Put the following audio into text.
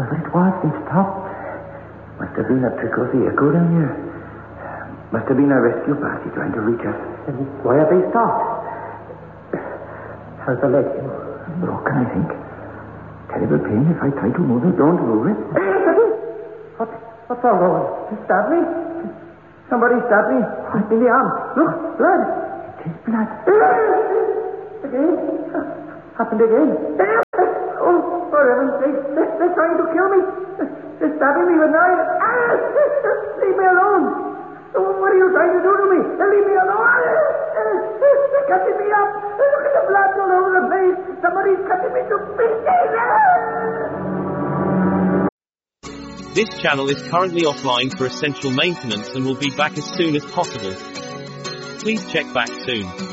whoever it was, they stopped. Must have been a trick of the echo down here. Must have been a rescue party trying to reach us. And why have they stopped? How's the leg? Broken, I think. Terrible pain if I try to move it. Don't move it. What's wrong, Owen? You stabbed me? Somebody stabbed me in the arm. Look, blood. It is blood. Again? Happened again. Oh, for heaven's sake. They're trying to kill me. They're stabbing me with knives. Leave me alone. What are you trying to do to me? Leave me alone. They're cutting me up. Look at the blood all over the place. Somebody's cutting me to pieces. This channel is currently offline for essential maintenance and will be back as soon as possible. Please check back soon.